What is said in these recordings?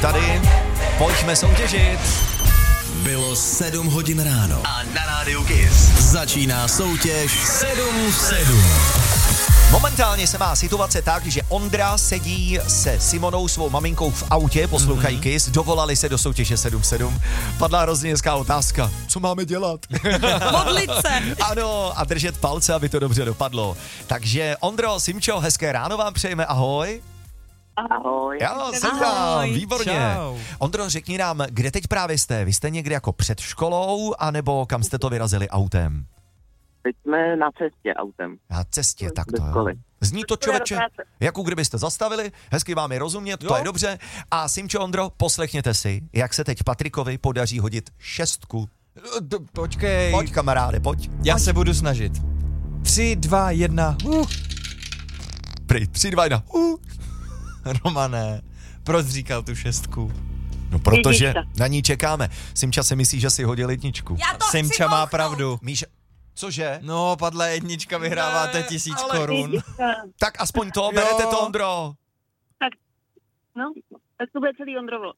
tady. Pojďme soutěžit. Bylo 7 hodin ráno. A na rádiu Kiss Začíná soutěž 7 v 7. Momentálně se má situace tak, že Ondra sedí se Simonou, svou maminkou v autě, poslouchají Kiss, dovolali se do soutěže 7-7. Padla hrozně hezká otázka. Co máme dělat? Modlit se. Ano, a držet palce, aby to dobře dopadlo. Takže Ondro, Simčo, hezké ráno vám přejeme, ahoj. Ahoj. Jo, jsem tam, výborně. Čau. Ondro, řekni nám, kde teď právě jste? Vy jste někde jako před školou, anebo kam jste to vyrazili autem? Teď jsme na cestě autem. Na cestě, tak Do to jo. školy. Zní to, člověče, do práce. jako kdybyste zastavili, hezky vám je rozumět, to je dobře. A Simčo, Ondro, poslechněte si, jak se teď Patrikovi podaří hodit 6. Počkej. Pojď, kamaráde, pojď. Já se budu snažit. 3, 2, 1. Prý, 3, 2, 1. Romane, proč říkal tu 6? No protože Jednička. na ní čekáme. Simča si myslí, že si hodil 1. Simča má pravdu. Míša, cože? No, padla 1, vyhráváte 1000 korun. Tak aspoň to, berete to, Ondro. No, tak to bude celý Ondrovo.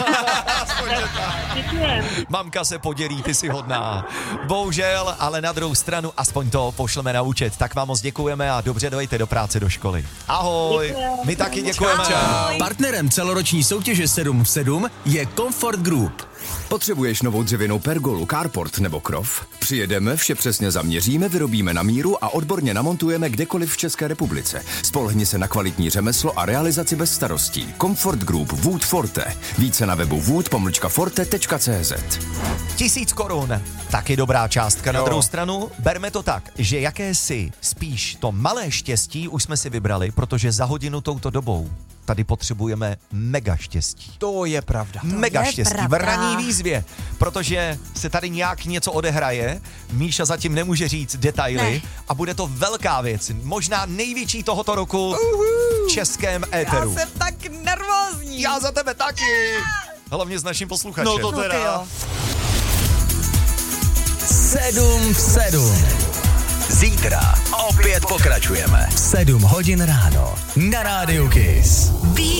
Děkujem. Mamka se podělí, ty jsi hodná. Bohužel, ale na druhou stranu aspoň to pošleme na účet. Tak vám moc děkujeme a dobře dojďte do práce, do školy. Ahoj, Děkujem. my taky děkujeme. Partnerem celoroční soutěže 7 v 7 je Comfort Group. Potřebuješ novou dřevěnou pergolu, carport nebo krov? Přijedeme, vše přesně zaměříme, vyrobíme na míru a odborně namontujeme kdekoliv v České republice. Spolehni se na kvalitní řemeslo a realizaci bez starostí. Comfort Group Wood Forte. Více na webu wood-forte.cz. 1000 korun, taky dobrá částka. Na druhou stranu, berme to tak, že jakési spíš to malé štěstí už jsme si vybrali, protože za hodinu touto dobou tady potřebujeme mega štěstí. To je pravda. Mega je štěstí pravda. v ranní výzvě, protože se tady nějak něco odehraje, Míša zatím nemůže říct detaily a bude to velká věc, možná největší tohoto roku v českém éteru. Já jsem tak nervózní. Já za tebe taky! Hlavně s naším posluchačem. No to No ty teda. jo. 7 v 7. Zítra opět pokračujeme. 7 hodin ráno. Na rádiu Kiss.